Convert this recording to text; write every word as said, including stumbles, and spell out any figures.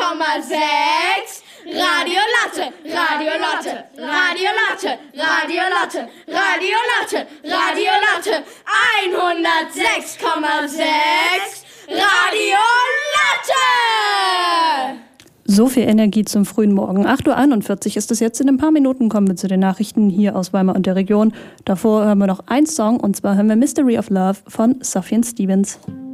Komma sechs. Radio Latte, Radio Latte, Radio Latte, Radio Latte, Radio Latte, Radio Latte, hundertsechs Komma sechs, Radio Latte! So viel Energie zum frühen Morgen. acht Uhr einundvierzig ist es jetzt. In ein paar Minuten kommen wir zu den Nachrichten hier aus Weimar und der Region. Davor hören wir noch einen Song, und zwar hören wir Mystery of Love von Sufjan Stevens.